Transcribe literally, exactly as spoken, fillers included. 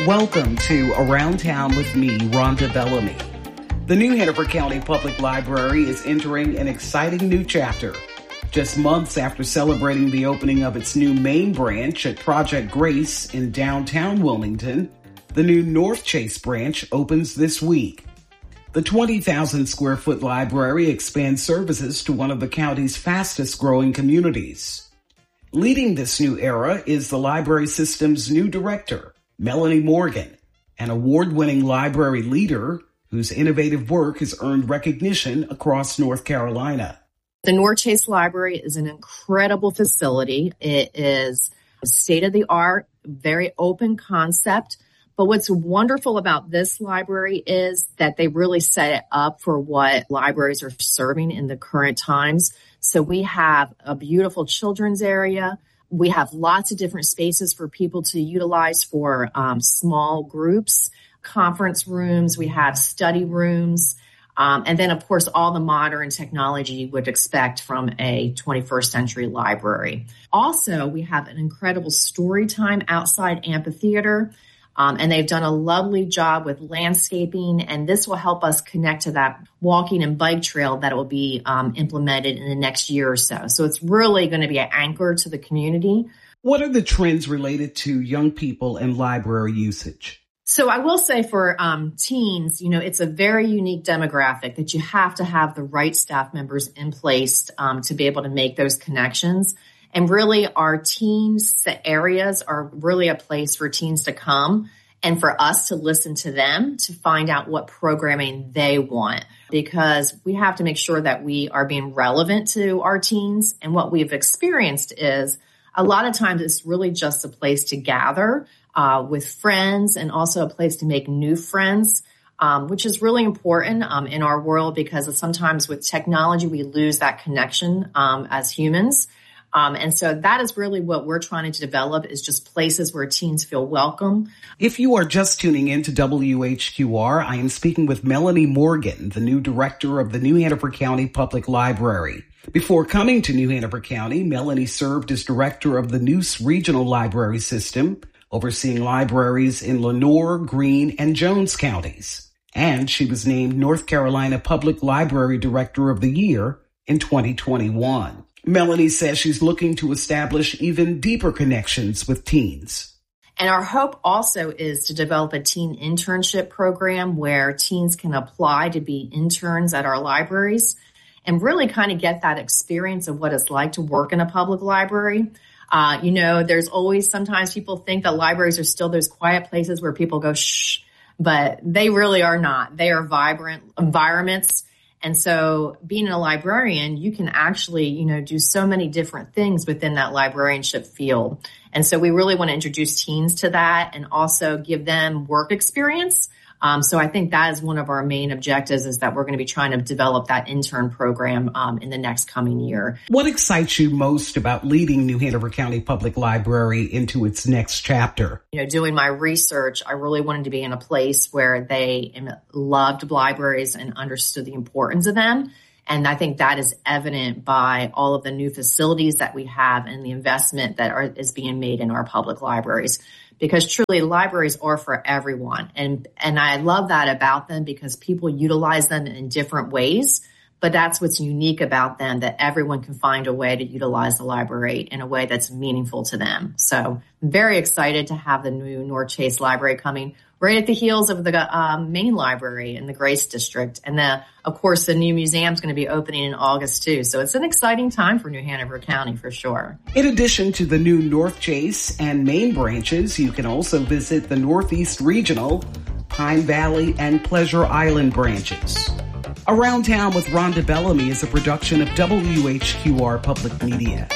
Welcome to Around Town with me, Rhonda Bellamy. The New Hanover County Public Library is entering an exciting new chapter. Just months after celebrating the opening of its new main branch at Project Grace in downtown Wilmington, the new North Chase branch opens this week. The twenty thousand square foot library expands services to one of the county's fastest growing communities. Leading this new era is the library system's new director, Melanie Morgan, an award-winning library leader whose innovative work has earned recognition across North Carolina. The North Chase Library is an incredible facility. It is state-of-the-art, very open concept. But what's wonderful about this library is that they really set it up for what libraries are serving in the current times. So we have a beautiful children's area. We have lots of different spaces for people to utilize for um, small groups, conference rooms. We have study rooms. Um, and then, of course, all the modern technology you would expect from a twenty-first century library. Also, we have an incredible story time outside amphitheater. Um, and they've done a lovely job with landscaping, and this will help us connect to that walking and bike trail that will be um, implemented in the next year or so. So it's really going to be an anchor to the community. What are the trends related to young people and library usage? So I will say for um, teens, you know, it's a very unique demographic that you have to have the right staff members in place um, to be able to make those connections. And really, our teens areas are really a place for teens to come and for us to listen to them to find out what programming they want, because we have to make sure that we are being relevant to our teens. And what we've experienced is a lot of times it's really just a place to gather uh, with friends and also a place to make new friends, um, which is really important um, in our world, because sometimes with technology, we lose that connection um, as humans. Um, and so that is really what we're trying to develop, is just places where teens feel welcome. If you are just tuning in to W H Q R, I am speaking with Melanie Morgan, the new director of the New Hanover County Public Library. Before coming to New Hanover County, Melanie served as director of the Neuse Regional Library System, overseeing libraries in Lenoir, Greene, and Jones counties. And she was named North Carolina Public Library Director of the Year in twenty twenty-one. Melanie says she's looking to establish even deeper connections with teens. And our hope also is to develop a teen internship program where teens can apply to be interns at our libraries and really kind of get that experience of what it's like to work in a public library. Uh, you know, there's always sometimes people think that libraries are still those quiet places where people go, shh, but they really are not. They are vibrant environments. And so being a librarian, you can actually, you know, do so many different things within that librarianship field. And so we really want to introduce teens to that and also give them work experience. Um, so I think that is one of our main objectives, is that we're going to be trying to develop that intern program um, in the next coming year. What excites you most about leading New Hanover County Public Library into its next chapter? You know, doing my research, I really wanted to be in a place where they loved libraries and understood the importance of them. And I think that is evident by all of the new facilities that we have and the investment that are, is being made in our public libraries. Because truly, libraries are for everyone. And, and I love that about them, because people utilize them in different ways. But that's what's unique about them, that everyone can find a way to utilize the library in a way that's meaningful to them. So I'm very excited to have the new North Chase Library coming right at the heels of the um, main library in the Grace District. And the, of course, the new museum is going to be opening in August, too. So it's an exciting time for New Hanover County, for sure. In addition to the new North Chase and main branches, you can also visit the Northeast Regional, Pine Valley, and Pleasure Island branches. Around Town with Rhonda Bellamy is a production of W H Q R Public Media.